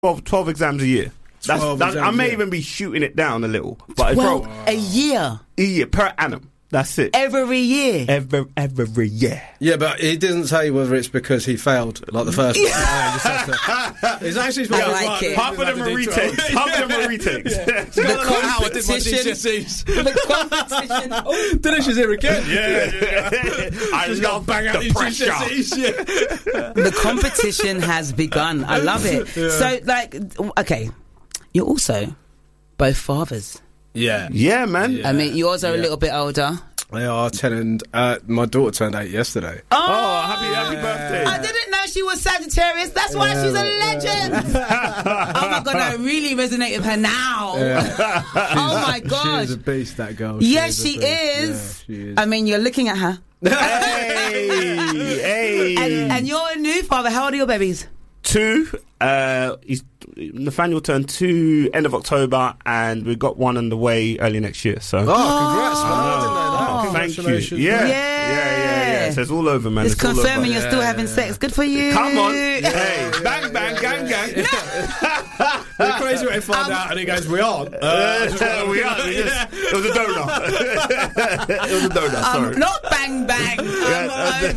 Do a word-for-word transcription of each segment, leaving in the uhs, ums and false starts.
twelve, twelve exams a year. That's, twelve that's, exams, I may yeah. even be shooting it down a little. But Well, bro, a year. a year per annum. That's it. Every year. Every, every year. Yeah, but he doesn't say whether it's because he failed, like the first one. Yeah, he just has to- It's actually supposed I to be like right. it. Half of them are retakes. Half of them are retakes. The How I did my G competition. C S Es. The competition. Oh, Dennis is here again. Yeah, yeah. I Just love gotta bang out the these pressure. G C S Es, yeah. the competition has begun. I love it. So, like, okay, you're also both fathers. Yeah. Yeah, man. Yeah. I mean, yours are a Yeah. little bit older. They are ten and uh, my daughter turned eight yesterday. Oh, Oh, happy happy birthday. I didn't know she was Sagittarius. That's why she's a legend. Oh my God, I really resonate with her now. Oh my She gosh. is a beast, that girl. Yes, a she beast. is. Yeah, she is. I mean, you're looking at her. Hey, hey. And, and you're a new father. How old are your babies? Two. Uh, he's, Nathaniel turned two end of October, and we got one on the way early next year. So, Oh, congrats, man. I didn't know that. Oh, thank you. Congratulations. Yeah. Yeah. yeah, yeah, yeah. So it's all over, man. It's, It's all over. confirming you're Yeah, still yeah, having yeah. sex. Good for you. Come on. Hey, bang, bang, gang, gang. The crazy way to find out, and he goes, "We aren't." Uh, we are. We just, it was a donut. It was a donut. Um, Sorry. not bang bang. I'm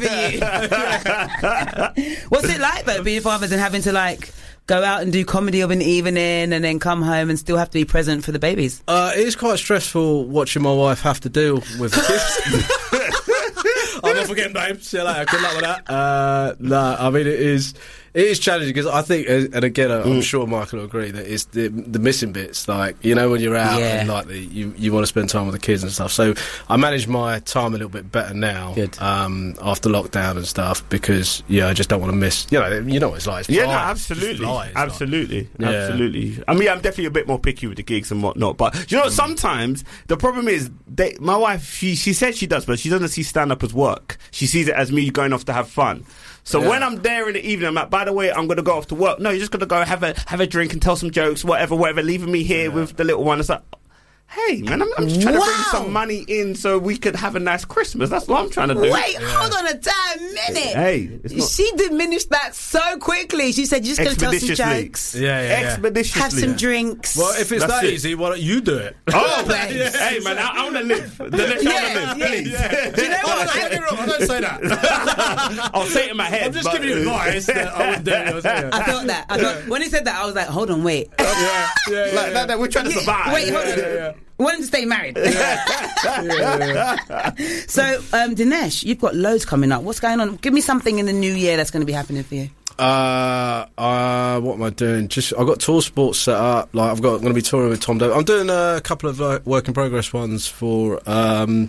all over you. What's it like though, being fathers and having to like go out and do comedy of an evening and then come home and still have to be present for the babies? Uh, it is quite stressful watching my wife have to deal with the kids. I'm not forgetting, babe. See you later. Good luck with that. Uh, no, I mean, it is it is challenging because I think, and again, I'm sure Michael will agree that it's the, the missing bits. Like, you know, when you're out Yeah. and like the, you you want to spend time with the kids and stuff. So I manage my time a little bit better now. Good. Um, after lockdown and stuff, because yeah, I just don't want to miss. You know, you know what it's like. It's Yeah, flies. no, It's absolutely, flies, like. absolutely, Yeah. absolutely. I mean, I'm definitely a bit more picky with the gigs and whatnot. But you know, sometimes the problem is, they, my wife, she she says she does, but she doesn't see stand up as work. She sees it as me going off to have fun. So Yeah. when I'm there in the evening, I'm like, by the way, I'm going to go off to work. No, you're just going to go have a have a drink and tell some jokes, whatever, whatever, leaving me here with the little one. It's like, hey, man, I'm, I'm just trying to bring Wow. some money in so we could have a nice Christmas. That's what I'm trying to do. Wait, hold on a damn minute. Hey, it's not She diminished that so quickly. She said, you're just going to tell some expeditiously. jokes, Yeah, yeah, yeah. Expeditiously. have some drinks. Well, if it's That's that it. easy, why don't you do it? Oh, Babes. hey, man, I, I want to live. The next Yeah, I want to live, yeah, please. yeah. Do you know what? I don't, I don't say that. I'll say it in my head. I'm just but- giving you advice that I wouldn't do it. I thought that. I thought, when he said that, I was like, hold on, wait. Yeah, yeah, yeah. Like, that, that, we're trying to survive. Wait, hold on. yeah, yeah. Want him to stay married. Yeah, yeah. So, um, Dinesh, you've got loads coming up. What's going on? Give me something in the new year that's going to be happening for you. Uh, uh, what am I doing? Just I've got tour sports set up. Like I've got, I'm going to be touring with Tom Davis. I'm doing a couple of uh, work in progress ones for um,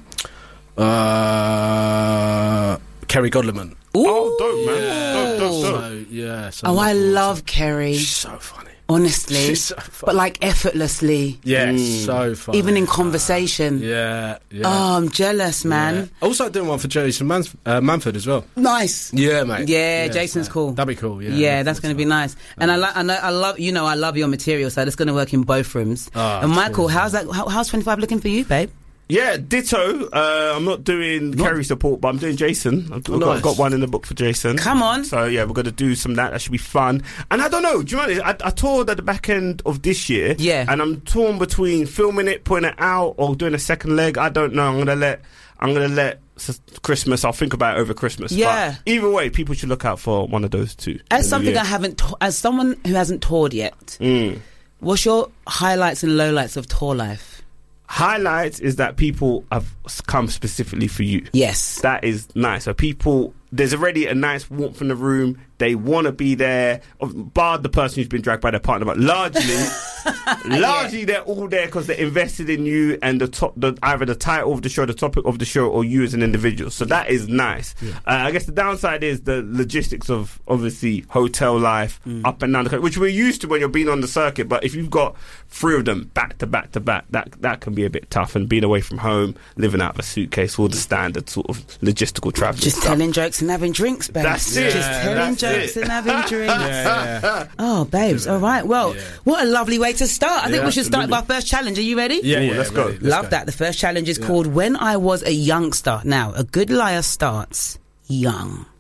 uh, Kerry Godliman. Oh, dope, man. Dope, dope, dope. So yeah. So Oh, I I'm looking forward love to Kerry. it. She's so funny. Honestly. She's so funny. But like effortlessly. Yeah, it's so funny. Even in conversation. Yeah, yeah. Oh, I'm jealous, man. Yeah. Also doing one for Jason Mans- uh, Manford as well. Nice. Yeah, mate. Yeah, Jason's so cool. That'd be cool. Yeah, Yeah, that's going to be nice. And I, li- I know, I love, you know, I love your material, so it's going to work in both rooms. Oh, and Michael, cheers. how's that? How, how's twenty-five looking for you, babe? Yeah, ditto. Uh, I'm not doing Kerry support, but I'm doing Jason. I've, Oh, got, nice. got one in the book for Jason. Come on. So yeah, we're going to do some of that. That should be fun. And I don't know. Do you know what? I, I toured at the back end of this year. Yeah. And I'm torn between filming it, putting it out, or doing a second leg. I don't know. I'm going to let. I'm going to let s- Christmas. I'll think about it over Christmas. Yeah. But either way, people should look out for one of those two. As in the something year. I haven't, t- as someone who hasn't toured yet, Mm. what's your highlights and lowlights of tour life? Highlights is that people have come specifically for you. Yes. That is nice. So people, there's already a nice warmth in the room. They want to be there, bar the person who's been dragged by their partner. But largely, largely they're all there because they're invested in you and the top, the, either the title of the show, the topic of the show, or you as an individual. So that is nice. Yeah. Uh, I guess the downside is the logistics of obviously hotel life, mm. up and down the country, which we're used to when you're being on the circuit. But if you've got three of them back to back to back, that that can be a bit tough. And being away from home, living out of a suitcase, all the standard sort of logistical travel. Just stuff. telling jokes and having drinks, babe. That's it. Just telling That's jokes it. and having drinks. Yeah, yeah. Oh, babes. All right. Well, Yeah. what a lovely way to start. I think Yeah, we should start with absolutely. our first challenge. Are you ready? Yeah, Ooh, yeah, let's go. ready, Love that. The first challenge is called When I Was a Youngster. Now, a good liar starts young.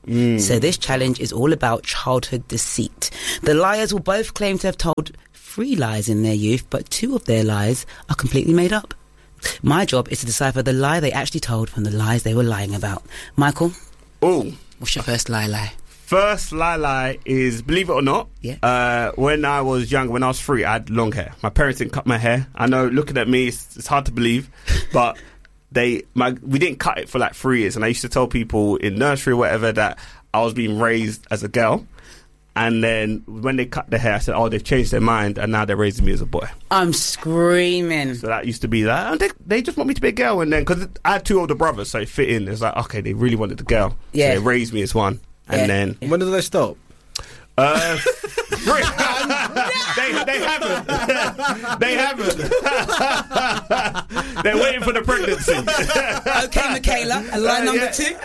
Mm. So this challenge is all about childhood deceit. The liars will both claim to have told three lies in their youth, but two of their lies are completely made up. My job is to decipher the lie they actually told from the lies they were lying about. Michael? Oh. What's your first lie lie? First lie lie is, believe it or not, yeah. uh, when I was young, when I was three, I had long hair. My parents didn't cut my hair. I know, looking at me, it's, it's hard to believe, but they, my, we didn't cut it for like three years. And I used to tell people in nursery or whatever that I was being raised as a girl. And then when they cut the hair, I said, oh, they've changed their mind, and now they're raising me as a boy. I'm screaming. So that used to be that. Oh, they, they just want me to be a girl. And then, because I had two older brothers, so it fit in. It's like, okay, they really wanted the girl. Yeah. So they raised me as one. And yeah. then... When did they stop? Uh, they, they haven't. They haven't. They're waiting for the pregnancy. Okay, Michaela, and line uh, number yeah, two.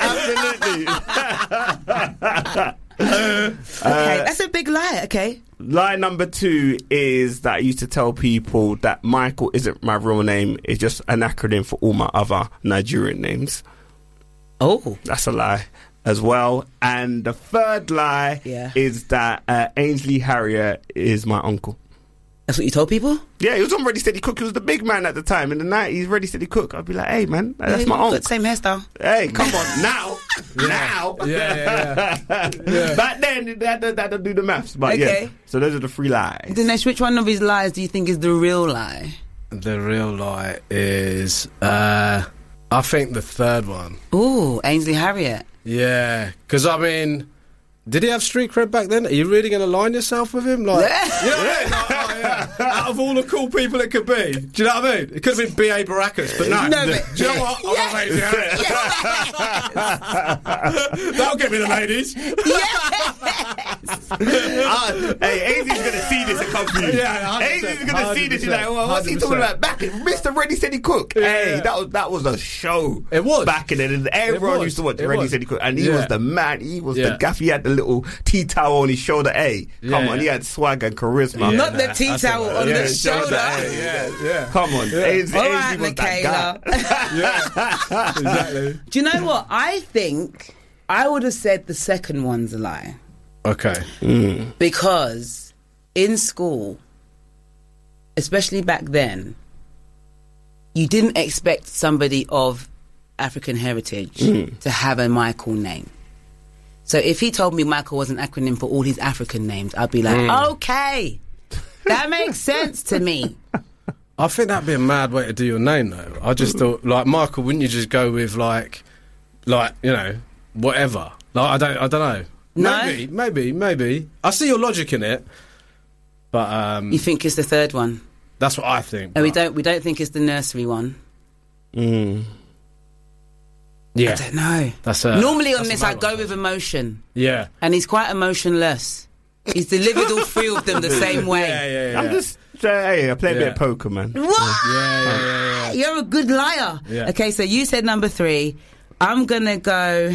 Absolutely. Okay, that's a big lie. Okay. Lie number two is that I used to tell people that Michael isn't my real name. It's just an acronym for all my other Nigerian names. Oh. That's a lie as well. And the third lie yeah. is that uh, Ainsley Harriott is my uncle. That's what you told people? Yeah, he was on Ready Steady Cook. He was the big man at the time. In the nineties, Ready Steady Cook. I'd be like, hey, man, that's yeah, my uncle. Got the same hairstyle. Hey, come on, now. Yeah. Now. Yeah, yeah, yeah. yeah. Back then, that that that do the maths. But okay. yeah, so those are the three lies. Dinesh, which one of his lies do you think is the real lie? The real lie is, uh, I think the third one. Ooh, Ainsley Harriott. Yeah, because I mean, did he have street cred back then? Are you really going to line yourself with him? Like, yeah. You know what I mean? Like, oh, yeah. Out of all the cool people it could be, do you know what I mean? It could have been B A Baracus, but no. no but, do you know what? Yes. I'm amazing. Yes. That'll get me the ladies. Yes. uh, hey, Ainsley's going to see this and come for you. Yeah, Ainsley's going to see this. You're like, well, what's he talking about? Back in Mister Ready Steady Cook. Yeah. Hey, that was that was a show. It was. Back in the day. Everyone used to watch it Ready was. Steady Cook. And he yeah. was the man. He was yeah. the gaff. He had the little tea towel on his shoulder. Hey, yeah, come on. yeah. He had swag and charisma. Yeah, Not nah, the tea towel on yeah, the shoulder. Hey, yeah, yeah. Come on. Yeah. Ainsley, All Ainsley right, was Michaela. that Yeah, exactly. Do you know what? I think I would have said the second one's a lie. Okay. Mm. Because in school, especially back then, you didn't expect somebody of African heritage mm. to have a Michael name. So if he told me Michael was an acronym for all his African names, I'd be like, mm. okay, that makes sense to me. I think that'd be a mad way to do your name, though. I just thought, like, Michael, wouldn't you just go with, like, like you know, whatever? Like, I don't, I don't know. No? Maybe, maybe, maybe. I see your logic in it, but um, you think it's the third one? That's what I think. And we don't, we don't think it's the nursery one. Mm. Yeah, I don't know. That's a, normally on that's this I go with emotion. Yeah, and he's quite emotionless. He's delivered all three of them the same way. Yeah, yeah, yeah. I'm just uh, hey, I play a yeah. bit of poker, man. What? Yeah, yeah, yeah, yeah. You're a good liar. Yeah. Okay, so you said number three. I'm gonna go.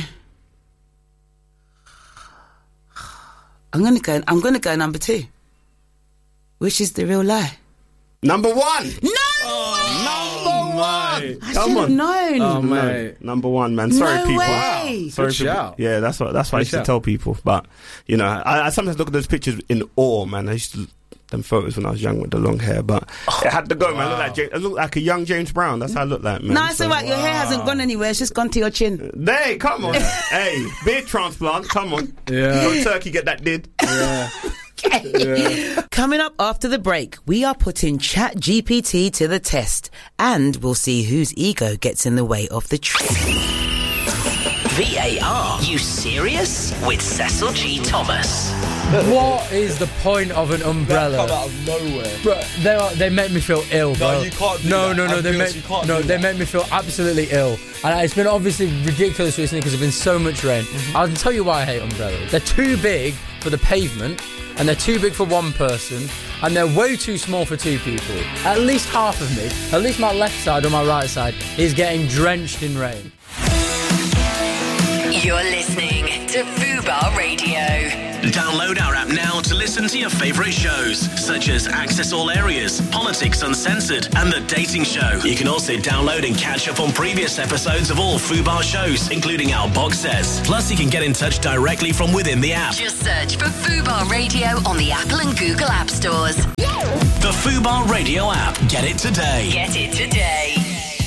I'm gonna go. I'm gonna go number two, which is the real lie. Number one. No. Oh, number one. I Come should have on. known. Oh, mate. Number one, man. Sorry, No people. way. Wow. Sorry, Good people. shout. Yeah, that's what that's what I used Good to shout. tell people. But you know, I, I sometimes look at those pictures in awe, man. I used to them photos when I was young with the long hair, but it had to go, man. I look like James, I look like a young James Brown. That's how I look like, man. No, it's So- all right. Your hair hasn't gone anywhere. It's just gone to your chin. Hey, come on. Hey, beard transplant. Come on. Yeah. Go Turkey, get that did. Yeah. Yeah. Coming up after the break, we are putting Chat G P T to the test, and we'll see whose ego gets in the way of the truth. V A R, you serious? With Cecil G. Thomas. What is the point of an umbrella? Come out of nowhere. Bro, they are, they make me feel ill, bro. No, you can't do no, that. No, no, I'm they honest, make you can't no, do they that. make me feel absolutely ill, and it's been obviously ridiculous recently because there's been so much rain. Mm-hmm. I'll tell you why I hate umbrellas. They're too big for the pavement, and they're too big for one person, and they're way too small for two people. At least half of me, at least my left side or my right side, is getting drenched in rain. You're listening to Fubar Radio. Download our app now to listen to your favourite shows, such as Access All Areas, Politics Uncensored, and The Dating Show. You can also download and catch up on previous episodes of all Fubar shows, including our box sets. Plus, you can get in touch directly from within the app. Just search for Fubar Radio on the Apple and Google App Stores. The Fubar Radio app. Get it today. Get it today.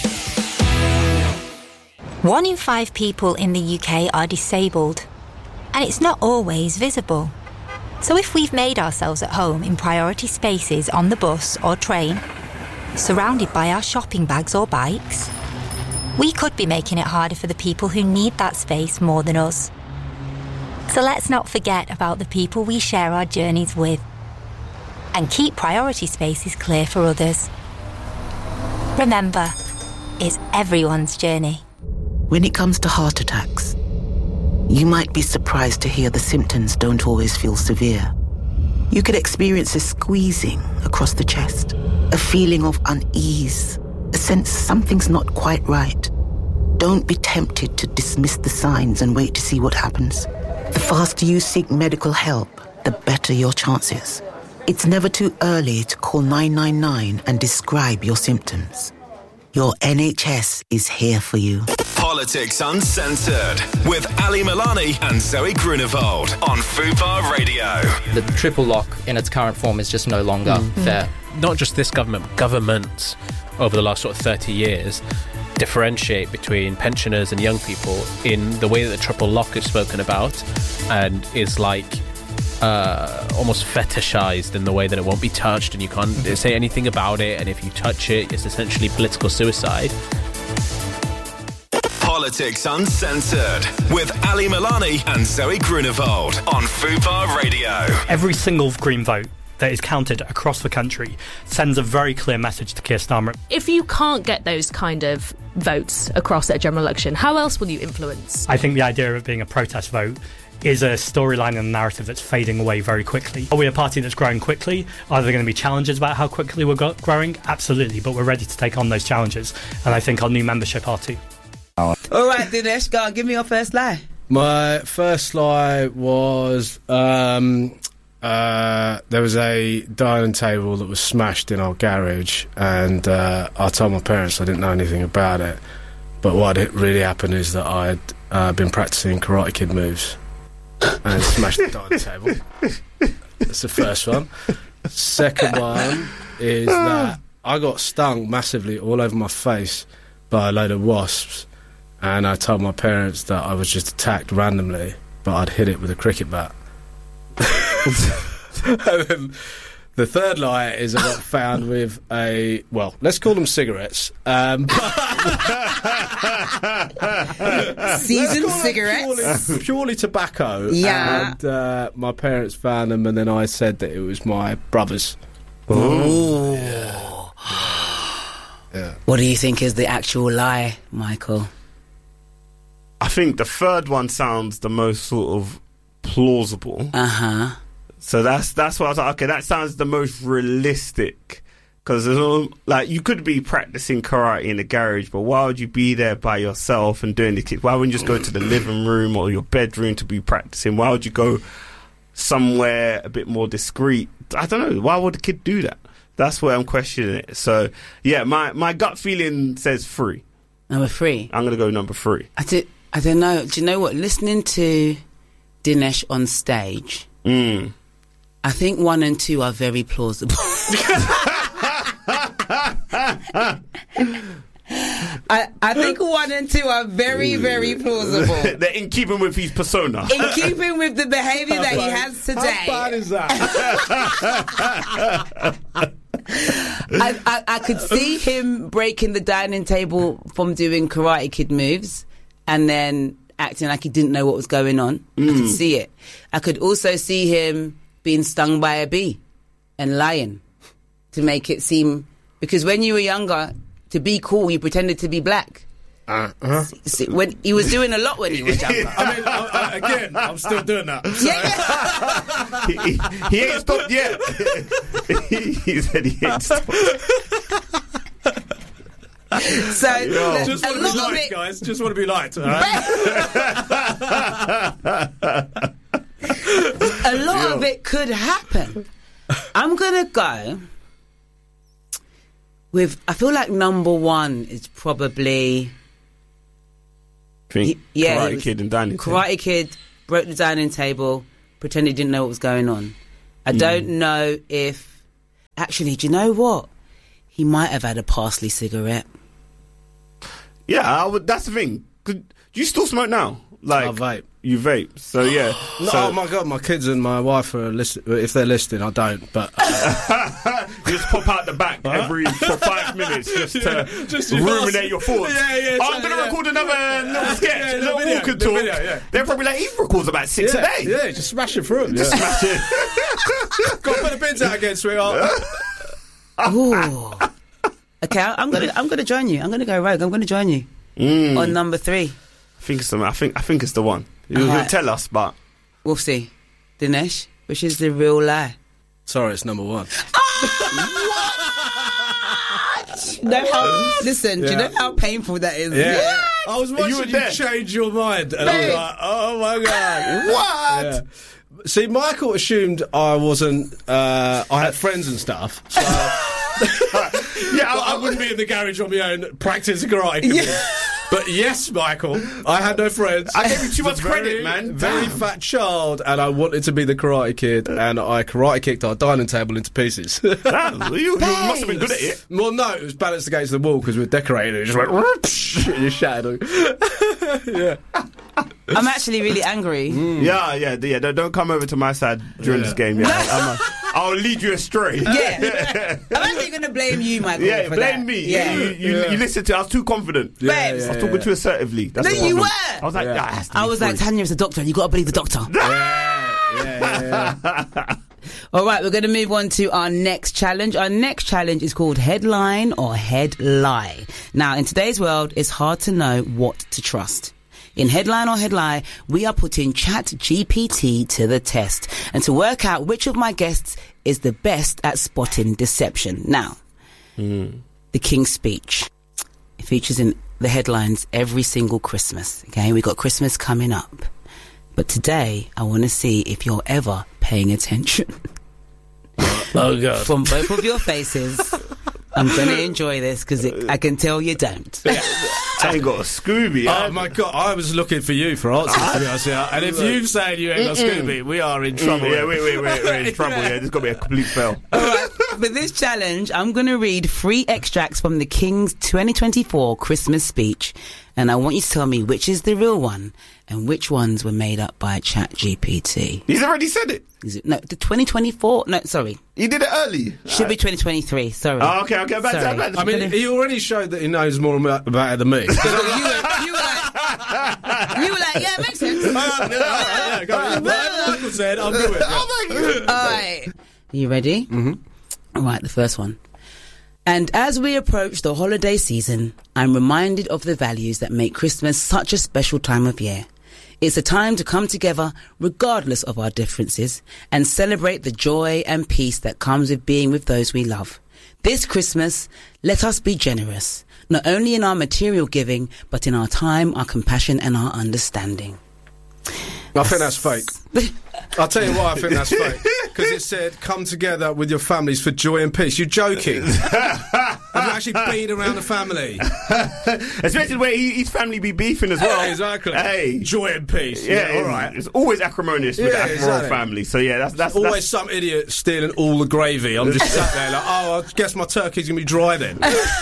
One in five people in the U K are disabled, and it's not always visible. So if we've made ourselves at home in priority spaces on the bus or train, surrounded by our shopping bags or bikes, we could be making it harder for the people who need that space more than us. So let's not forget about the people we share our journeys with, and keep priority spaces clear for others. Remember, it's everyone's journey. When it comes to heart attacks, you might be surprised to hear the symptoms don't always feel severe. You could experience a squeezing across the chest, a feeling of unease, a sense something's not quite right. Don't be tempted to dismiss the signs and wait to see what happens. The faster you seek medical help, the better your chances. It's never too early to call nine nine nine and describe your symptoms. Your N H S is here for you. Politics Uncensored with Ali Milani and Zoe Grunewald on Fubar Radio. The triple lock in its current form is just no longer mm. fair. Not just this government, governments over the last sort of thirty years differentiate between pensioners and young people in the way that the triple lock is spoken about and is like uh, almost fetishized in the way that it won't be touched and you can't say anything about it, and if you touch it, it's essentially political suicide. Politics Uncensored with Ali Milani and Zoe Grunewald on Fubar Radio. Every single Green vote that is counted across the country sends a very clear message to Keir Starmer. If you can't get those kind of votes across at a general election, how else will you influence? I think the idea of it being a protest vote is a storyline and a narrative that's fading away very quickly. Are we a party that's growing quickly? Are there going to be challenges about how quickly we're go- growing? Absolutely, but we're ready to take on those challenges, and I think our new membership are too. All right, Dinesh, go on, give me your first lie. My first lie was um, uh, there was a dining table that was smashed in our garage, and uh, I told my parents I didn't know anything about it. But what had really happened is that I'd uh, been practicing Karate Kid moves and smashed the dining table. That's the first one. Second one is that I got stung massively all over my face by a load of wasps. And I told my parents that I was just attacked randomly, but I'd hit it with a cricket bat. And then the third lie is I got found with a, well, let's call them cigarettes. Um, Seasoned cigarettes? Purely, purely tobacco. Yeah. And uh, my parents found them, and then I said that it was my brother's. Ooh. Yeah. Yeah. What do you think is the actual lie, Michael? I think the third one sounds the most sort of plausible. Uh-huh. So that's that's what I was like, okay, that sounds the most realistic. Because like you could be practicing karate in the garage, but why would you be there by yourself and doing the kids? Why wouldn't you just go to the living room or your bedroom to be practicing? Why would you go somewhere a bit more discreet? I don't know. Why would a kid do that? That's where I'm questioning it. So, yeah, my, my gut feeling says three. Number three? I'm going to go number three. I, did, I don't know. Do you know what? Listening to Dinesh on stage, mm. I think one and two are very plausible. I, I think one and two are very, very plausible. They're in keeping with his persona. In keeping with the behaviour that he has today. How bad is that? I, I, I could see him breaking the dining table from doing Karate Kid moves and then acting like he didn't know what was going on. Mm. I could see it. I could also see him being stung by a bee and lying to make it seem... Because when you were younger, to be cool, you pretended to be black. Uh, uh-huh. See, when he was doing a lot when he was younger. I mean, I, I, again, I'm still doing that. So. he, he, he ain't stopped yet. he, he said he ain't stopped. So, Yo. Just a want to lot be of liked, it, guys. Just want to be liked. All right? a it could happen. I'm gonna go with. I feel like number one is probably. Think He- yeah, Karate he was- Kid and dining table. Karate Kid broke the dining table, pretended he didn't know what was going on. I Mm. don't know if. Actually, do you know what? He might have had a parsley cigarette. Yeah, I would, that's the thing. Could, do you still smoke now? Like I vape. You vape. So yeah. No, so, oh my god, my kids and my wife are listen- if they're listening, I don't. But uh, you just pop out the back every for five minutes just to Yeah, just to ruminate pass- your thoughts. Yeah, yeah, Oh, I'm so- gonna yeah. record another little sketch, Yeah, a the little video, walker the talk. video, yeah. They're probably like, he records about six yeah, a day. yeah, just smash it through 'em, Just yeah. smash it. Got to put the bins out again, sweetheart. Ooh. Okay, I- I'm gonna I'm gonna join you. I'm gonna go rogue. I'm gonna join you Mm. on number three. I think it's the. I think. I think it's the one. You'll, you'll Alright. tell us, but We'll see. Dinesh, which is the real lie? Sorry, it's number one. know how, listen, do you Yeah. know how painful that is? Yeah. I was You watching were you, there. change your mind, and I was Babe. like, "Oh my god, What? Yeah. See, Michael assumed I wasn't. Uh, I had friends and stuff, so yeah, I, I, I wouldn't be in the garage on my own practicing karate. But yes, Michael, I had no friends. I gave you too The much very, credit, man. Very Damn. fat child, and I wanted to be the Karate Kid, and I karate kicked our dining table into pieces. Damn, you, you must have been good at it. Well, no, it was balanced against the wall because we were decorating it. It just went, and you shattered. Yeah. I'm actually really angry. Yeah, yeah, yeah. Don't, don't come over to my side during Yeah. this game. Yeah, I'm a, I'll lead you astray. Yeah. I'm actually going to blame you, Michael. Yeah, for blame that. me. Yeah. You, you, Yeah. you listened to. I was too confident. Babes. I was talking too assertively. That's No, the you problem. were. I was like, Yeah. yeah. it has to I be was like, free. Tanya's a doctor. You got to believe the doctor. Yeah, yeah, yeah. All right, we're going to move on to our next challenge. Our next challenge is called Headline or Head Lie. Now, in today's world, it's hard to know what to trust. In Headline or Head Lie, we are putting Chat G P T to the test and to work out which of my guests is the best at spotting deception. Now, the King's Speech. It features in the headlines every single Christmas. Okay, we got Christmas coming up. But today, I want to see if you're ever paying attention. Oh god. From both of your faces, I'm going to enjoy this because I can tell you don't. I ain't got a Scooby. Oh my god, I was looking for you for answers, to be honest. Yeah. And if you've said you ain't got Scooby, we are in trouble. Yeah, wait, wait, wait, we're in trouble. Yeah, this is gonna be a complete fail. All right, for this challenge, I'm going to read three extracts from the King's twenty twenty-four Christmas speech, and I want you to tell me which is the real one and which ones were made up by Chat G P T. He's already said it. Is it, no, the twenty twenty-four? No, sorry. He did it early. Should be twenty twenty-three, sorry. Oh, okay, okay. Back to Sorry. back to- I mean, he already showed that he knows more about, about it than me. you, were, you, were like, you were like, yeah, it makes sense. Yeah, go on. Whatever Michael said, I'll do it. Oh All right. Are you ready? Mm-hmm. All right, the first one. And as we approach the holiday season, I'm reminded of the values that make Christmas such a special time of year. It's a time to come together regardless of our differences and celebrate the joy and peace that comes with being with those we love. This Christmas, let us be generous, not only in our material giving, but in our time, our compassion and our understanding. I think that's fake. I'll tell you why I think that's fake. Because it said, come together with your families for joy and peace. You're joking. Have you actually been around the family? Especially where he, his family be beefing as well. Yeah, exactly. Hey. Joy and peace. Yeah, Yeah, all it's, right. it's always acrimonious with Yeah, the royal exactly. family. So yeah, that's that's Always that's, some idiot stealing all the gravy. I'm just sat there like, oh, I guess my turkey's going to be dry then.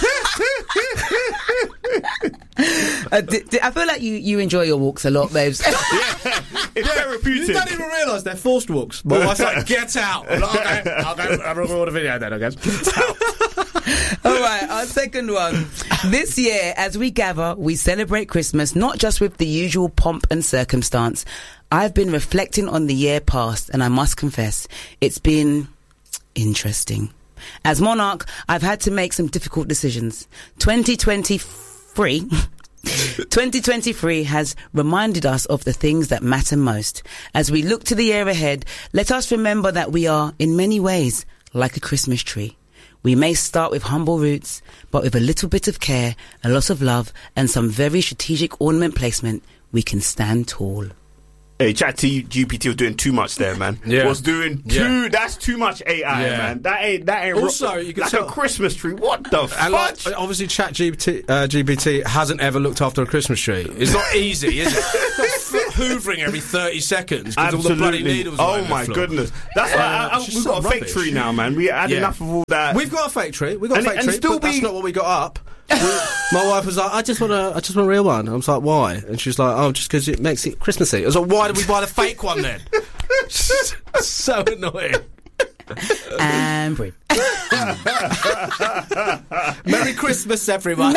Uh, d- d- I feel like you, you enjoy your walks a lot, babes. it's You therapeutic. don't even realise they're forced walks. My wife's like, get out. I'm like, okay, I'll go, I'll record a video then, I guess. All right, our second one. This year, as we gather, we celebrate Christmas not just with the usual pomp and circumstance. I've been reflecting on the year past, and I must confess, it's been interesting. As monarch, I've had to make some difficult decisions. twenty twenty-three twenty twenty-three has reminded us of the things that matter most. As we look to the year ahead, let us remember that we are, in many ways, like a Christmas tree. We may start with humble roots, but with a little bit of care, a lot of love, and some very strategic ornament placement, we can stand tall. Hey, Chat G P T was doing too much there, man. Yeah. Was doing too. Yeah. That's too much A I, Yeah. man. That ain't. That ain't. Also, ro- you can like tell- a Christmas tree. What the And like, fuck? obviously, Chat G P T, uh, G P T hasn't ever looked after a Christmas tree. It's not easy, is it? Not f- hoovering every thirty seconds because all the bloody needles. are Oh over the my floor. goodness. That's why I, I, It's just we've got a so fake rubbish. tree now, man. We had Yeah. enough of all that. We've got a fake tree. We've got And a it- fake and tree, still but that's be- not what we got up. We- my wife was like, I just want a, I just want a real one. I was like, why? And she's like, oh, just because it makes it Christmassy. I was like, why did we buy the fake one then? So annoying. And breathe. Merry Christmas, everyone.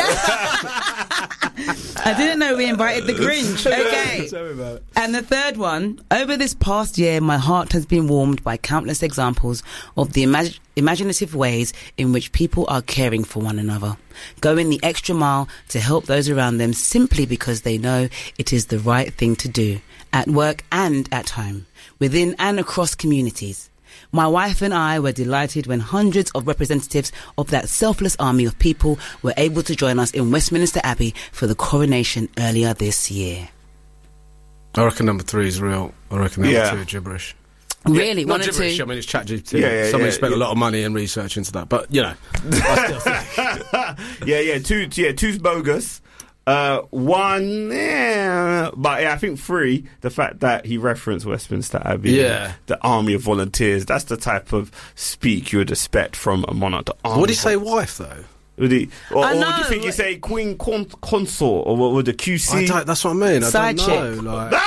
I didn't know we invited the Grinch. Okay. Tell me about it. And the third one, over this past year, my heart has been warmed by countless examples of the imag- imaginative ways in which people are caring for one another, going the extra mile to help those around them simply because they know it is the right thing to do, at work and at home, within and across communities. My wife and I were delighted when hundreds of representatives of that selfless army of people were able to join us in Westminster Abbey for the coronation earlier this year. I reckon number three is real. I reckon number Yeah. two is gibberish. Really? Not One or gibberish, two? I mean, it's Chat G P T. Yeah, yeah, Somebody yeah, spent yeah. a lot of money and research into that. But, you know, I still think. yeah, yeah. Two, yeah. Two's bogus. Uh, one, yeah, but yeah, I think three. The fact that he referenced Westminster Abbey, Yeah. the army of volunteers. That's the type of speak you would expect from a monarch. The army What did he of say, wife, though? Would he, or, I or do know, you think you like- say Queen con- Consort, or what would the Q C? I don't, that's what I mean. I Side don't chick. know. Like,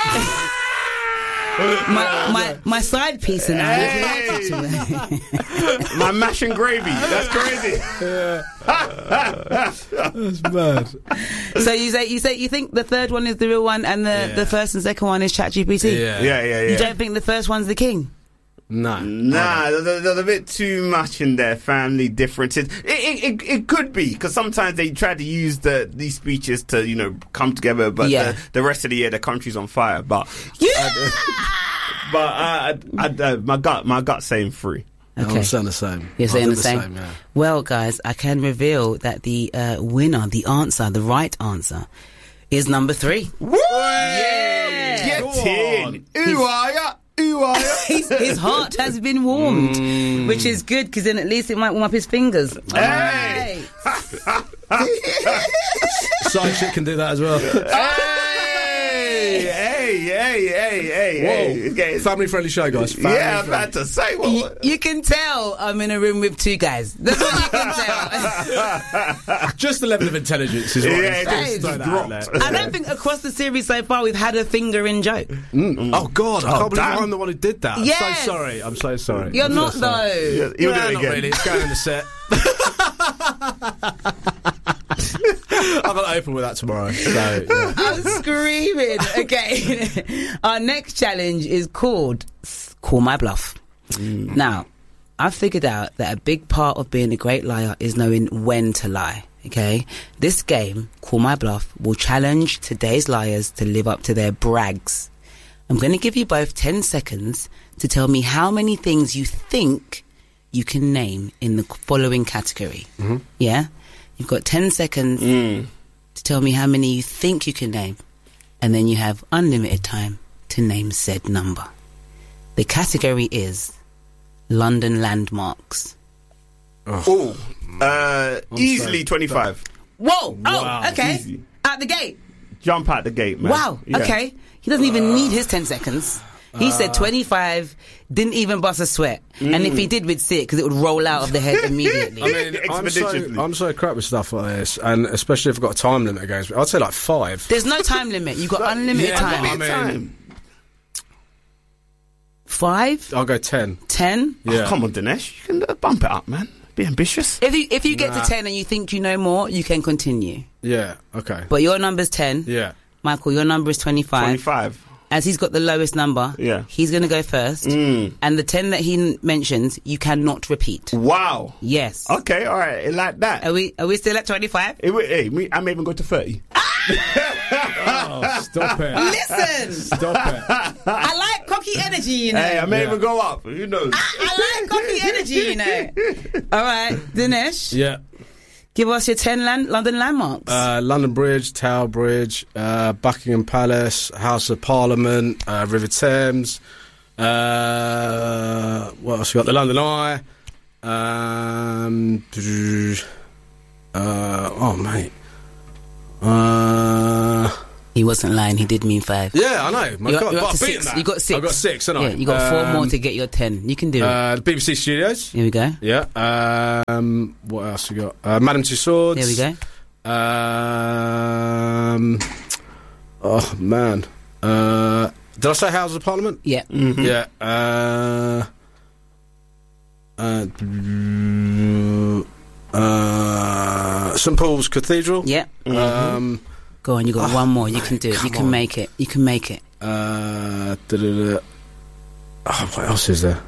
My, my, my side piece and I. Hey! My mash and gravy. That's crazy. that's mad. So you say you say you think the third one is the real one, and the, Yeah. the first and second one is ChatGPT. Yeah. Yeah, yeah, yeah. You don't think the first one's the king? No. Nah, there's, there's a bit too much in their family differences. It it, it, it could be, because sometimes they try to use the these speeches to, you know, come together, but Yeah. the, the rest of the year the country's on fire. But Yeah. but uh, I, I, I, my gut my gut saying three. Okay. I'm saying the same. You're I saying think the same. yeah. Well, guys, I can reveal that the uh, winner, the answer, the right answer, is number three. Woo! Yeah. Get Go in. on. Ooh, are ya? Ooh, are ya? his, his heart has been warmed, Mm. which is good, because then at least it might warm up his fingers. Hey! Side chick can do that as well. Hey, hey, hey, hey, hey, Whoa. hey. It's getting- Family friendly show, guys. Family yeah, I'm friendly. about to say You, what. you can tell I'm in a room with two guys. That's what you can tell. Just the level of intelligence is what Yeah, it's it just just throw that out dropped. there. I don't think across the series so far we've had a finger in joke. Mm. Oh God! I Oh, can't believe damn. I'm the one who did that. I'm Yes. so sorry. I'm so sorry. You're I'm not so sorry. though. Yeah, he'll Well, do it not again. really. It's going in the set. I'm gonna open with that tomorrow. So, yeah. I'm screaming. Okay. Our next challenge is called Call My Bluff. Now, I've figured out that a big part of being a great liar is knowing when to lie. Okay? This game, Call My Bluff, will challenge today's liars to live up to their brags. I'm going to give you both ten seconds to tell me how many things you think you can name in the following category. Mm-hmm. Yeah? You've got ten seconds to tell me how many you think you can name, and then you have unlimited time to name said number. The category is London landmarks. Oh, uh, easily sorry. twenty-five. Whoa! Wow. Oh, okay. Easy. At the gate. Jump out the gate, man. Wow. Yeah. Okay. He doesn't even need his ten seconds. He said Uh. twenty-five, didn't even bust a sweat. And if he did, we'd see it because it would roll out of the head immediately. I mean, I'm so, Expeditiously. I'm so crap with stuff like this, and especially if I've got a time limit against me. I'd say like five. There's no time limit. You've got unlimited yeah, time. but I mean- Time. Five? I'll go ten. Ten? Yeah. Oh, come on, Dinesh. You can uh, bump it up, man. Be ambitious. If you if you get Nah. to ten and you think you know more, you can continue. Yeah. Okay. But your number's ten. Yeah. Michael, your number is twenty-five. twenty-five. As he's got the lowest number, Yeah. he's going to go first. Mm. And the ten that he n- mentions, you cannot repeat. Wow. Yes. Okay, all right. Like that. Are we are we still at twenty-five? Hey, wait, hey, me, I may even go to thirty. Oh, stop it! Listen, Stop it! I like cocky energy, you know. Hey, I may Yeah. even go up. Who knows? I, I like cocky energy, you know. All right, Dinesh. Yeah. Give us your ten land- London landmarks. Uh, London Bridge, Tower Bridge, uh, Buckingham Palace, House of Parliament, uh, River Thames. Uh, what else we got? The London Eye. Um, uh, oh, mate. Uh, he wasn't lying. He did mean five. Yeah, I know. My you're, God, you're but up to I've beaten six. that. You got six. I've got six, haven't I? Yeah, you got four Um, more to get your ten. You can do it. Uh, the B B C Studios. Here we go. Yeah. Um, what else we got? Uh, Madame Tussauds. There we go. Um, oh man. Uh, did I say House of Parliament? Yeah. Mm-hmm. Yeah. Uh, uh, uh, Saint Paul's Cathedral. Yeah. Mm-hmm. Um, Go on, you got oh, one more. You mate, can do it. You can on. make it. You can make it. Uh, da-da-da. Oh, what else is there?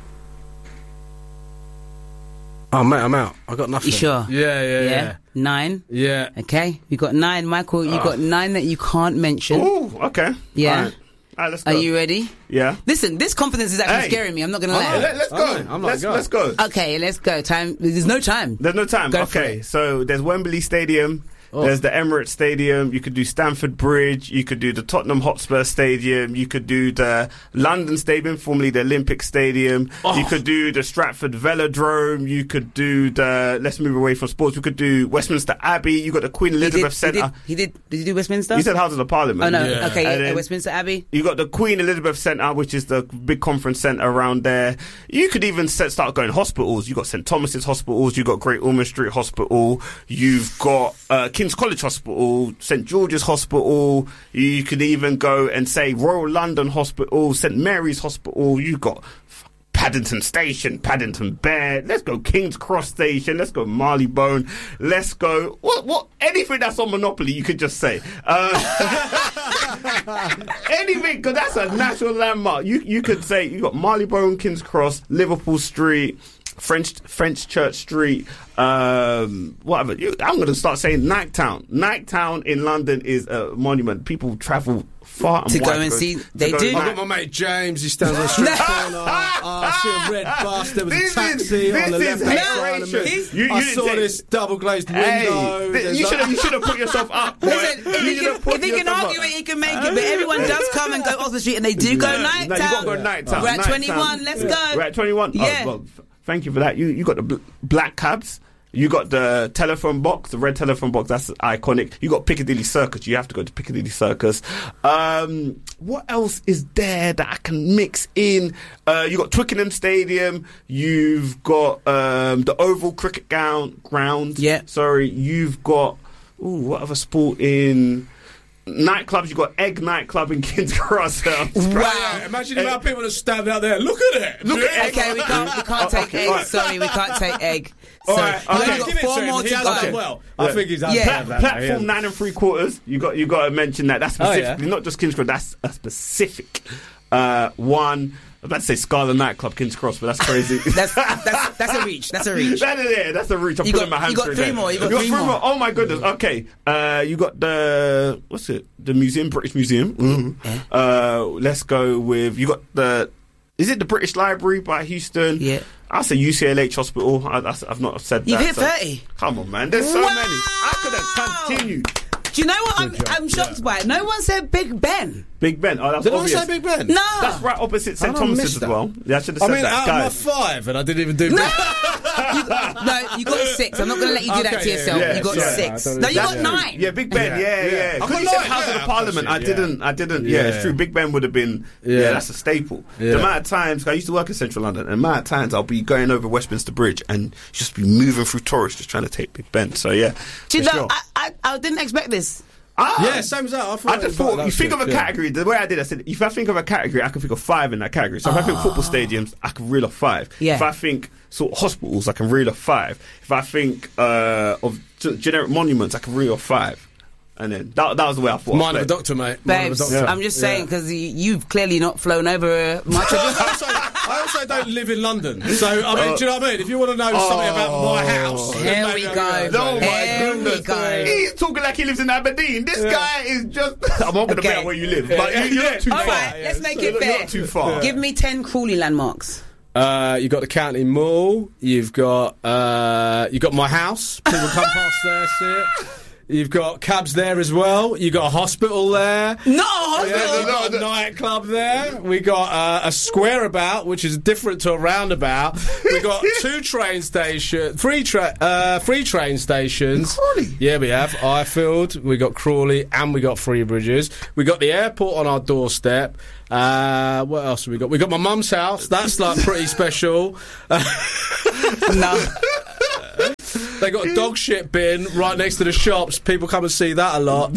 Oh, mate, I'm out. I got nothing. You sure? Yeah, yeah, yeah. yeah. Nine. Yeah. Okay, we got nine. Michael, you Oh. got nine that you can't mention. Oh, okay. Yeah. All right. All right, let's go. Are you ready? Yeah. Listen, this confidence is actually Hey. scaring me. I'm not going to Oh, lie. let, let's go. Oh, I'm not let's, going. let's go. Okay, let's go. Time. There's no time. There's no time. Go for Okay, it. so there's Wembley Stadium. Oh. There's the Emirates Stadium. You could do Stamford Bridge. You could do the Tottenham Hotspur Stadium. You could do the London Stadium, formerly the Olympic Stadium. Oh. You could do the Stratford Velodrome. You could do the. Let's move away from sports. We could do Westminster Abbey. You got the Queen He did, Elizabeth he Centre. did. He did. Did you do Westminster? You said Houses of Parliament. Oh no. Yeah. Okay. And Yeah, then- Westminster Abbey. You got the Queen Elizabeth Centre, which is the big conference centre around there. You could even set, start going hospitals. You got St Thomas's Hospitals. You got Great Ormond Street Hospital. You've got uh, King's College Hospital, St George's Hospital. You could even go and say Royal London Hospital, St Mary's Hospital. You got Paddington Station, Paddington Bear. Let's go King's Cross Station. Let's go Marylebone. Let's go what what anything that's on Monopoly. You could just say. Uh, anything, because that's a national landmark. You you could say you got Marylebone, King's Cross, Liverpool Street, French French Church Street, um, whatever. You, I'm going to start saying Nighttown. Nighttown in London is a monument. People travel far and To go wide and to see- to they go do. to I've got my mate James. He stands on the street corner. Oh, I see a red bastard with This a taxi is- on the this left is hand hate side of ratio. me. You- you I didn't saw say- this double glazed Hey, window. th- There's you like- should have you should have put yourself up. boy. Listen, if You he should have can, put if he can yourself argue up. it, he can make it. But everyone does come and go off the street, and they do go No, night you gotta go night town. We're at night twenty-one. town. Let's go. We're at twenty-one. Yeah. Oh, well, f- thank you for that. You you got the bl- black cabs. You got the telephone box, the red telephone box. That's iconic. You got Piccadilly Circus. You have to go to Piccadilly Circus. Um, what else is there that I can mix in? Uh, you got Twickenham Stadium. You've got um, the Oval Cricket ground. Ground. Yeah. Sorry. You've got ooh, what other sport in? Nightclubs, you got Egg Nightclub in King's Cross. Wow. Imagine the amount of people that stand out there. Look at it. Look at Okay, we can't. We can't Oh, take okay, egg. all right. Sorry, we can't take egg. All Sorry. right, We've okay. only got Give it four to him. more He to has go. done well. I Yeah. think he's Yeah. done Pla- that. platform nine and three quarters. You got you got to mention that. That's Oh, yeah. specifically not just King's Cross. That's a specific uh, one. I was about to say Scarlet Nightclub, King's Cross, but that's crazy. That's that's that's a reach. That's a reach. That is it. That's a reach. I'm You putting got- my you hands got through three there. more, you got three more. Oh my goodness. Okay. Uh, you got the what's it? The museum, British Museum. Mm. Uh, let's go with you got the. Is it the British Library by Houston? Yeah. I'll say U C L H Hospital. I, I, I've not said You've that. hit so- thirty. Come on, man. There's so Wow. many. I could have continued. Do you know what I'm, I'm shocked by? No one said Big Ben. Big Ben. Oh, that's Did I obvious. say Big Ben? No. That's right opposite Saint How did I Thomas's miss as that? well. Yeah, I should have I said mean, that. out Guys. of my five, and I didn't even do No. Big you, no, you got six. I'm not going to let you do that Okay, to yeah, yourself. yeah, you got yeah. six. I don't No, you got That's nine. true. Yeah, Big Ben. Yeah, Yeah, yeah. yeah. Because I you got said nine, House of yeah, the Parliament. I yeah. didn't. I didn't. Yeah, it's Yeah. true. Big Ben would have been. Yeah, Yeah. that's a staple. Yeah. The amount of times I used to work in Central London, and the amount of times I'll be going over Westminster Bridge and just be moving through tourists just trying to take Big Ben. So yeah, Do you for know, sure. I, I, I didn't expect this. Ah, Yeah, same as that. I, thought I it just was- thought, you that's think good, of a yeah. category, the way I did, I said, if I think of a category, I can think of five in that category. So if I think football stadiums, I can reel off five. Yeah. If I think sort of hospitals, I can reel off five. If I think uh, of g- generic monuments, I can reel off five. And then that, that was the way I thought. Mind I of a played. doctor, mate. Mind of a Babes, doctor. I'm just saying, because you, you've clearly not flown over uh, much of it. I also, I also don't live in London, so I mean, do you know what I mean? If you want to know something about my house, then Here maybe we I go. can go. Oh my Here we goodness. go. He's talking like he lives in Aberdeen. This guy is just. I'm not going to Okay. bet where you live, but you're not too All far. right, let's make You're it fair. not too far. Give me ten Crawley landmarks. Uh, you've got the County Mall. You've got uh, you've got my house. People come past there, see it. You've got cabs there as well. You've got a hospital there. No, hospital. Yeah, we've got a nightclub there. We got uh, a square about, which is different to a roundabout. We got two train stations, three tra- uh, three train stations. Crawley. Yeah, we have Ifield. We got Crawley, and we got Three Bridges. We got the airport on our doorstep. Uh, what else have we got? We got my mum's house. That's like pretty special. No. They got a dog shit bin right next to the shops. People come and see that a lot.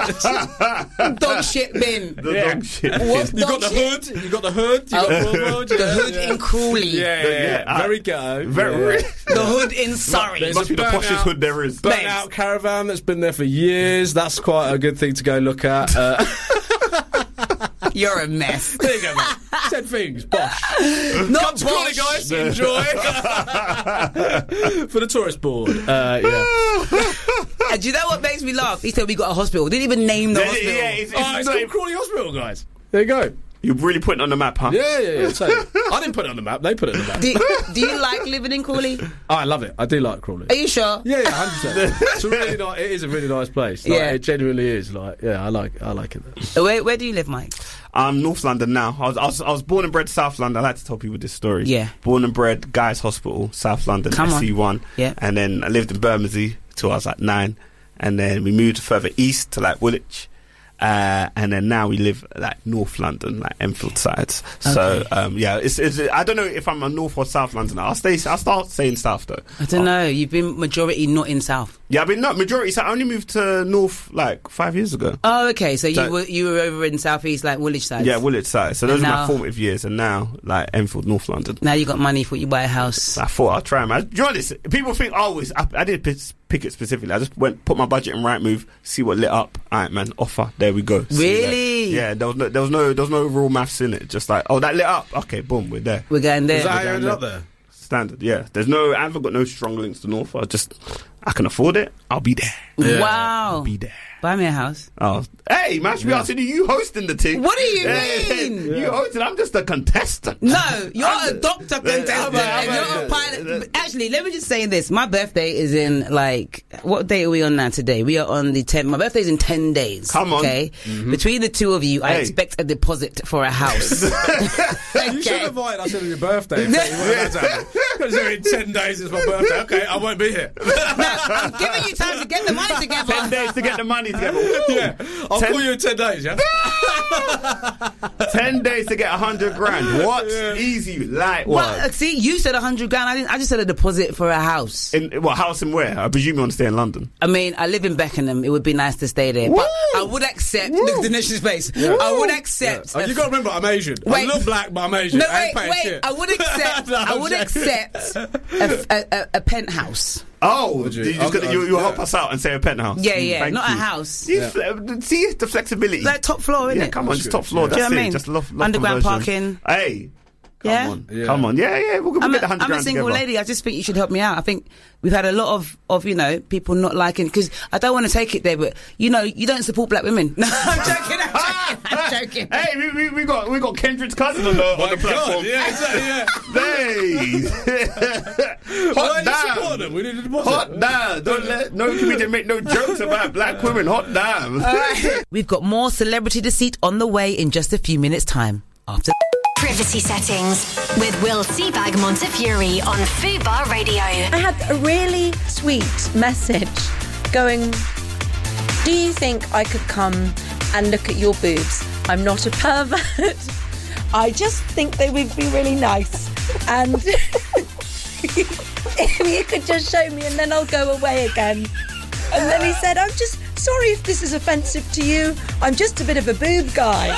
Uh, dog shit bin. The yeah. dog shit. What's You dog got the shit? hood. You got the hood. You got Oh, the hood. the yeah, hood yeah. in Crawley. Yeah, yeah, yeah. Yeah, Very ghetto. Very. Yeah. The hood in Surrey. There's Must a be the burnt poshest out- hood there is. Burnt Babes. out caravan that's been there for years. That's quite a good thing to go look at. Uh, You're a mess. there you go, mate. Ten things. Bosh. Not Come to Crawley, bosh. guys. Enjoy. For the tourist board. Uh, yeah. And do you know what makes me laugh? He said we got a hospital. Didn't even name the Yeah, hospital. yeah, it's, it's Oh, it's not called even- Crawley Hospital, guys. There you go. You're really putting it on the map, huh? Yeah, yeah, yeah. So, I didn't put it on the map. They put it on the map. do, do you like living in Crawley? Oh, I love it. I do like Crawley. Are you sure? Yeah, yeah, one hundred percent. It's a really nice. It is a really nice place. Like, Yeah. it genuinely is. Like, yeah, I like, I like it there. Where, where do you live, Mike? I'm North London now. I was, I was I was born and bred South London. I like to tell people this story. Yeah. Born and bred Guy's Hospital, South London, Come on. S C one. Yeah. And then I lived in Bermondsey till I was like nine. And then we moved further east to like Woolwich. Uh, and then now we live like North London, like Enfield sides. So Okay. um, yeah, it's, it's I don't know if I'm a North or South Londoner. I'll stay. I'll start saying South though. I don't know. You've been majority not in South. Yeah, I've been not majority. So I only moved to North like five years ago. Oh, okay. So you So- were you were over in South East, like Woolwich side. Yeah, Woolwich side. So those And are now- my formative years, and now like Enfield, North London. Now you got money for you buy a house. I thought I'd try, man. Do you know this? People think, oh, it's, I, I didn't pick, pick it specifically. I just went, put my budget in Rightmove, see what lit up. All right, man, offer. There we go. See Really? that. Yeah, there was no, there was no, there was no overall maths in it. Just like, oh, that lit up. Okay, boom, we're there. We're going there. Is that how We're you going ended there. up there? Standard, yeah. There's no, I haven't got no strong links to North. I just, I can afford it. I'll be there. Yeah. Wow. I'll be there. Buy me a house. Oh, hey, man, should be asking you, you hosting the thing. What do you Hey, mean? You hosting, I'm just a contestant. No, you're I'm a the- doctor I'm contestant, a- and I'm you're a- a pilot. Actually, let me just say this: my birthday is in like what day are we on now? Today we are on the tenth. My birthday's in ten days. Come on. okay. Between the two of you, I Hey. expect a deposit for a house. You should Okay. have invited us on your birthday. So you weren't allowed to have it. Because in ten days it's my birthday. Okay, I won't be here. No, I'm giving you time to get the money together. Ten days to get the money together. Yeah, I'll Ten- call you in ten days. Yeah. Ten days to get a hundred grand. What? Easy, light Well, work. uh, see, you said a hundred grand. I didn't. I just said a deposit for a house. In what house and where? I presume you want to stay in London. I mean, I live in Beckenham. It would be nice to stay there, but Woo! I would accept. Look at the nation's face. I would accept. Oh, a you got to remember, I'm Asian. Wait. I look black, but I'm Asian. No, I ain't wait, paying wait. shit. I would accept. No, I I'm would joking. accept a, a, a, a penthouse. Oh, you? you, just I'll- gonna, you, you'll yeah. help us out and say a penthouse. Yeah, yeah, Thank not a you. house. See, fle- see the flexibility. Like top floor, isn't yeah, it? come on, That's just good. top floor. Yeah. That's Do you know what I it. mean? Just love, love Underground conversion. parking. Hey, come Yeah? on, Yeah. come on. Yeah, yeah. We'll, we'll I'm, get the a, hundred I'm a grand single together. lady. I just think you should help me out. I think we've had a lot of, of you know, people not liking, because I don't want to take it there, but you know, you don't support black women. No, I'm joking. I'm joking. I'm joking. Hey, we, we, we got we got Kendrick's cousin on the, on My the platform. God, yeah, exactly, yeah. Hey, Why hot did you support damn, them? We need a deposit. hot damn. Don't let no comedian make no jokes about black women. Hot damn. We've got more celebrity deceit on the way in just a few minutes' time. After. Privacy settings with Will Seabag Montefiore on Fubar Radio. I had a really sweet message going, do you think I could come and look at your boobs? I'm not a pervert. I just think they would be really nice. And if you could just show me and then I'll go away again. And then he said, I'm just sorry if this is offensive to you. I'm just a bit of a boob guy.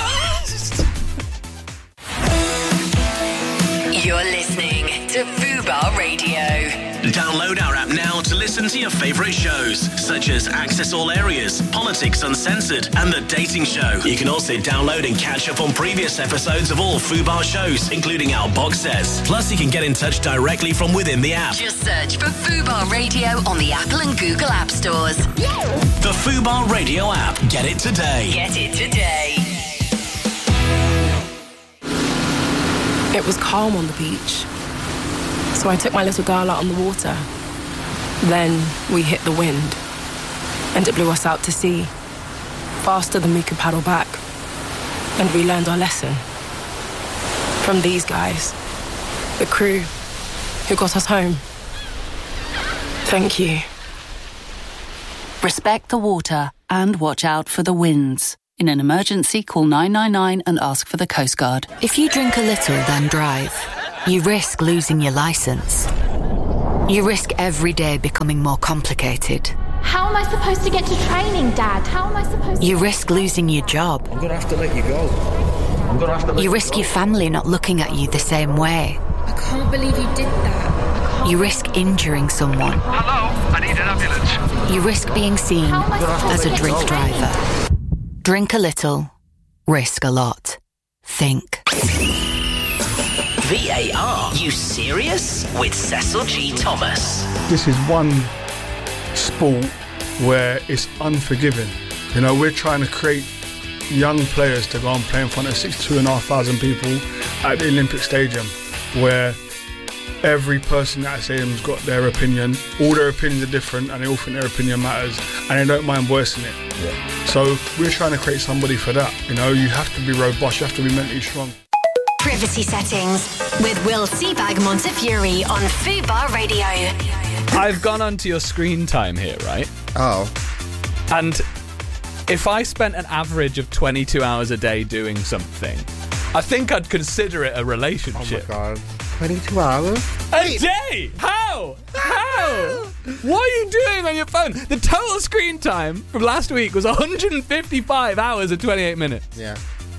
You're listening to Fubar Radio. Download our app now to listen to your favourite shows, such as Access All Areas, Politics Uncensored, and The Dating Show. You can also download and catch up on previous episodes of all Fubar shows, including our box sets. Plus, you can get in touch directly from within the app. Just search for Fubar Radio on the Apple and Google App Stores. The Fubar Radio app. Get it today. Get it today. It was calm on the beach, so I took my little girl out on the water. Then we hit the wind, and it blew us out to sea, faster than we could paddle back. And we learned our lesson from these guys, the crew who got us home. Thank you. Respect the water and watch out for the winds. In an emergency, call nine nine nine and ask for the Coast Guard. If you drink a little, then drive. You risk losing your licence. You risk every day becoming more complicated. How am I supposed to get to training, Dad? How am I supposed to... You risk losing your job. I'm going to have to let you go. I'm going to have to let You you risk go. your family not looking at you the same way. I can't believe you did that. You risk injuring someone. Hello, I need an ambulance. You risk being seen How am I supposed as to a get drink to driver. Drink a little, risk a lot. Think. V A R, you serious? With Cecil G. Thomas. This is one sport where it's unforgiving. You know, we're trying to create young players to go and play in front of sixty-two and a half thousand people at the Olympic Stadium, where every person at that stadium's got their opinion. All their opinions are different, and they all think their opinion matters, and they don't mind voicing it. Yeah. So we're trying to create somebody for that. You know, you have to be robust, you have to be mentally strong. Privacy Settings with Will Seabag Montefiore on Fubar Radio. I've gone onto your screen time here, right? Oh. And if I spent an average of twenty-two hours a day doing something, I think I'd consider it a relationship. Oh my God. twenty-two hours? A day? How? How? What are you doing on your phone? The total screen time from last week was one hundred fifty-five hours and twenty-eight minutes. Yeah.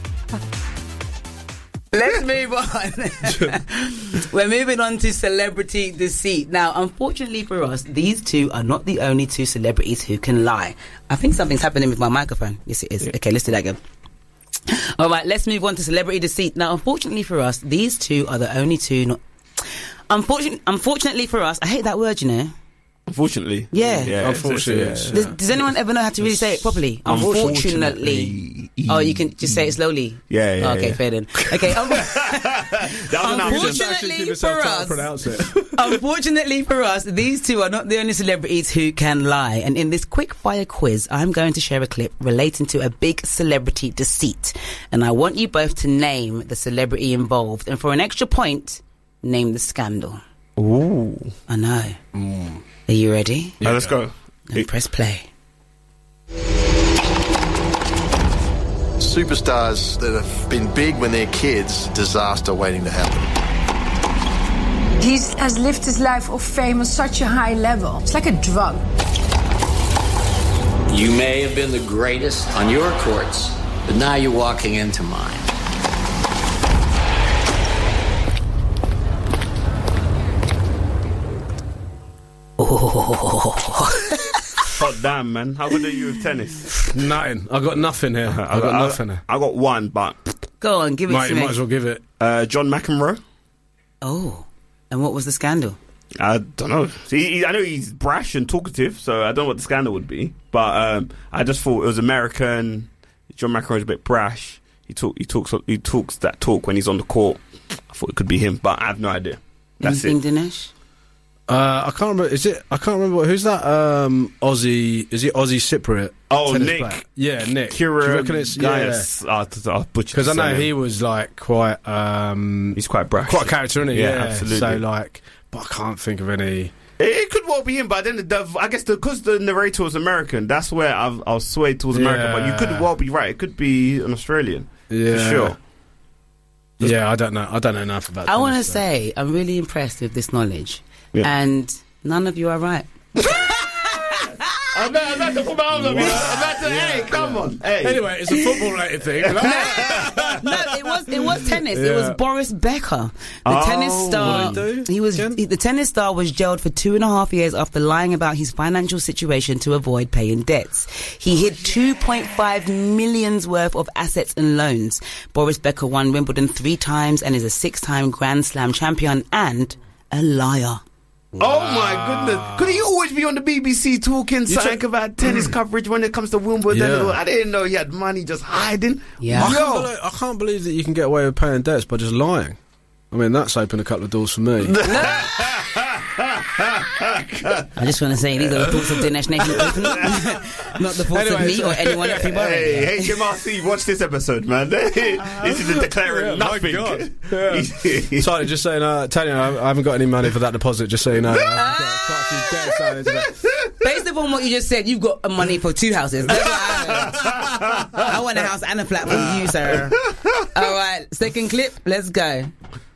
Let's move on. We're moving on to celebrity deceit. Now, unfortunately for us, these two are not the only two celebrities who can lie. I think something's happening with my microphone. Yes, it is. Okay, let's do that again. All right, let's move on to celebrity deceit. Now, unfortunately for us, these two are the only two not... Unfortunately, unfortunately for us, I hate that word, you know. Unfortunately. Yeah. yeah Unfortunately, it's, it's, yeah. Does, does anyone ever know how to really say it properly? Unfortunately. Oh, you can just say it slowly? Yeah, yeah, oh, okay, yeah. fair then. Okay, um, that was unfortunately for us, unfortunately for us, these two are not the only celebrities who can lie. And in this quick fire quiz, I'm going to share a clip relating to a big celebrity deceit. And I want you both to name the celebrity involved. And for an extra point, name the scandal. Ooh. I know. Mm. Are you ready? Yeah, let's go. And press play. Superstars that have been big when they're kids, disaster waiting to happen. He has lived his life of fame on such a high level. It's like a drug. You may have been the greatest on your courts, but now you're walking into mine. Hot damn, man. How good are you with tennis? Nothing. I got nothing here. I got I, nothing here. I got one, but... Go on, give it Mate, to you me. might as well give it. Uh, John McEnroe. Oh. And what was the scandal? I don't know. See, he, I know he's brash and talkative, so I don't know what the scandal would be. But um, I just thought it was American. John McEnroe's a bit brash. He talk, he talks, he talks that talk when he's on the court. I thought it could be him, but I have no idea. That's Anything, it. Dinesh? Uh, I can't remember. Is it? I can't remember. Who's that? Um, Aussie. Is it Aussie Cypriot? Oh, tennis Nick. player? Yeah, Nick. Kira Do you reckon it's Gaius. yeah? Because I know he was like quite. Um, He's quite brash. Quite a character, isn't he? Yeah, Yeah, absolutely. So like, but I can't think of any. It, it could well be him, but then the, I guess because the, the narrator was American, that's where I've, I'll sway towards America. But you could well be right. It could be an Australian. Yeah, for sure. Yeah, I don't know. I don't know enough about. I want to tennis, so. say I'm really impressed with this knowledge, Yeah. and none of you are right. I'm about, I'm about to put my arms up, you know. I'm about to, hey, come on. Hey. Anyway, it's a football-related thing. No, it was it was tennis. It was Yeah. Boris Becker, the Oh, tennis star. what did He was he, the tennis star was jailed for two and a half years after lying about his financial situation to avoid paying debts. He hid two point five millions worth of assets and loans. Boris Becker won Wimbledon three times and is a six-time Grand Slam champion and a liar. Oh my goodness! Could he always be on the B B C talking something took- about tennis coverage when it comes to Wimbledon? Yeah. I didn't know he had money just hiding. Yeah. I, Yo. can't believe, I can't believe that you can get away with paying debts by just lying. I mean, that's opened a couple of doors for me. I just want to say these are the thoughts of Dinesh Nathan Open, not the thoughts Anyway, of me or anyone at Fubar Radio. Hey, H M R C, watch this episode, man. This is a declaring Yeah, my nothing. God. Yeah. Sorry, just saying, uh, Tanya, I haven't got any money for that deposit, just so you know. I've got quite a few debts out into that. Based upon what you just said, you've got money for two houses. That's what I heard. I want a house and a flat from you, sir. All right, second clip, let's go.